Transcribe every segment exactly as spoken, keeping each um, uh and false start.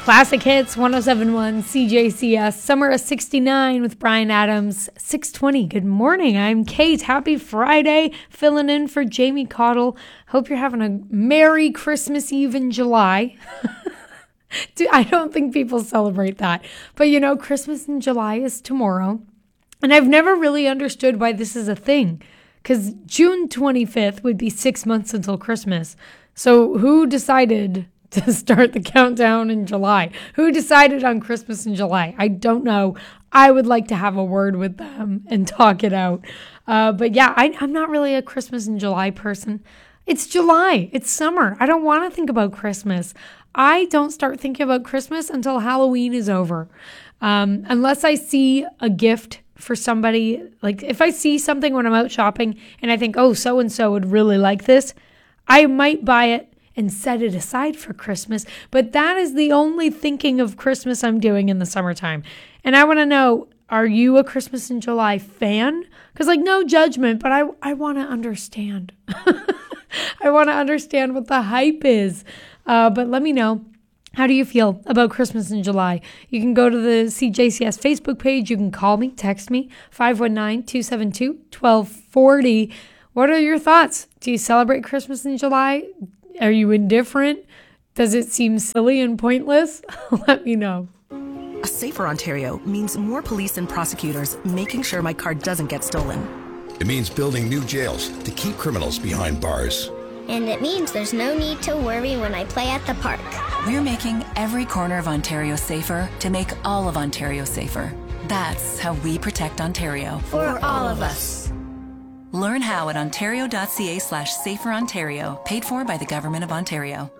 Classic Hits, one oh seven point one C J C S, Summer of sixty-nine with Bryan Adams, six twenty. Good morning, I'm Kate. Happy Friday, filling in for Jamie Cottle. Hope you're having a Merry Christmas Eve in July. Dude, I don't think people celebrate that. But you know, Christmas in July is tomorrow. And I've never really understood why this is a thing. Because June twenty-fifth would be six months until Christmas. So who decided to start the countdown in July? Who decided on Christmas in July? I don't know. I would like to have a word with them and talk it out. Uh, but yeah, I, I'm not really a Christmas in July person. It's July. It's summer. I don't want to think about Christmas. I don't start thinking about Christmas until Halloween is over. Um, unless I see a gift for somebody. Like if I see something when I'm out shopping and I think, oh, so-and-so would really like this, I might buy it and set it aside for Christmas. But that is the only thinking of Christmas I'm doing in the summertime. And I want to know, are you a Christmas in July fan? Because like no judgment, but I, I want to understand. I want to understand what the hype is. Uh, but let me know. How do you feel about Christmas in July? You can go to the C J C S Facebook page. You can call me, text me, five one nine, two seven two, one two four zero. What are your thoughts? Do you celebrate Christmas in July? Are you indifferent? Does it seem silly and pointless? Let me know. A safer Ontario means more police and prosecutors making sure my car doesn't get stolen. It means building new jails to keep criminals behind bars. And it means there's no need to worry when I play at the park. We're making every corner of Ontario safer to make all of Ontario safer. That's how we protect Ontario. For all of us. Learn how at ontario.ca slash safer Ontario, paid for by the Government of Ontario.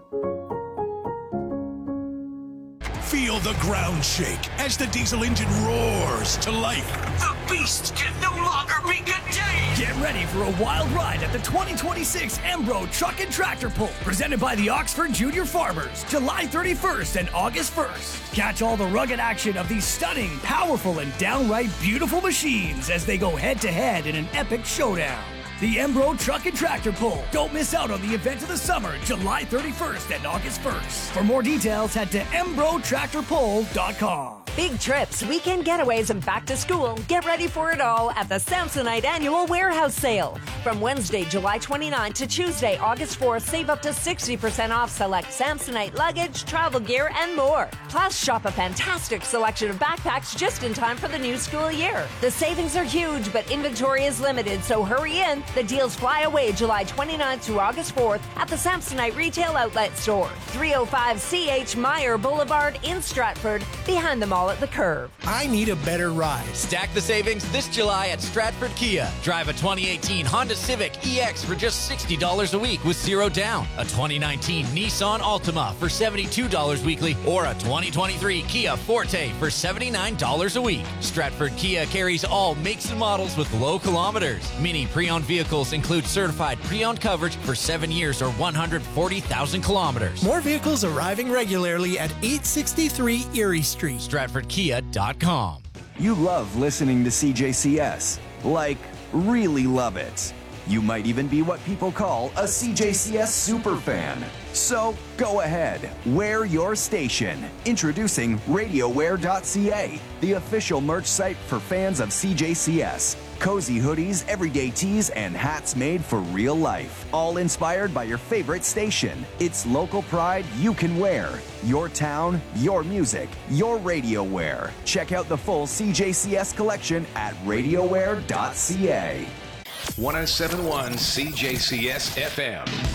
Feel the ground shake as the diesel engine roars to life. The beast can no longer be contained! Get ready for a wild ride at the twenty twenty-six Embro Truck and Tractor Pull, presented by the Oxford Junior Farmers, July thirty-first and August first. Catch all the rugged action of these stunning, powerful, and downright beautiful machines as they go head-to-head in an epic showdown. The Embro Truck and Tractor Pull. Don't miss out on the event of the summer, July thirty-first and August first. For more details, head to embro tractor pull dot com. Big trips, weekend getaways, and back to school. Get ready for it all at the Samsonite Annual Warehouse Sale. From Wednesday, July twenty-ninth to Tuesday, August fourth, save up to sixty percent off select Samsonite luggage, travel gear, and more. Plus, shop a fantastic selection of backpacks just in time for the new school year. The savings are huge, but inventory is limited, so hurry in. The deals fly away July twenty-ninth through August fourth at the Samsonite Retail Outlet Store, three oh five C H Meyer Boulevard in Stratford, behind the mall at the Curve. I need a better ride. Stack the savings this July at Stratford Kia. Drive a twenty eighteen Honda Civic E X for just sixty dollars a week with zero down, a twenty nineteen Nissan Altima for seventy-two dollars weekly, or a twenty twenty-three Kia Forte for seventy-nine dollars a week. Stratford Kia carries all makes and models with low kilometers. Mini pre-owned vehicles include certified pre-owned coverage for seven years or one hundred forty thousand kilometers. More vehicles arriving regularly at eight sixty-three Erie Street. Stratford Kia dot com. You love listening to C J C S. Like, really love it. You might even be what people call a C J C S superfan. So, go ahead, wear your station. Introducing radio wear dot c a, the official merch site for fans of C J C S. Cozy hoodies, everyday tees, and hats made for real life. All inspired by your favorite station. It's local pride you can wear. Your town, your music, your radio wear. Check out the full C J C S collection at radio wear dot c a. one oh seven point one C J C S F M.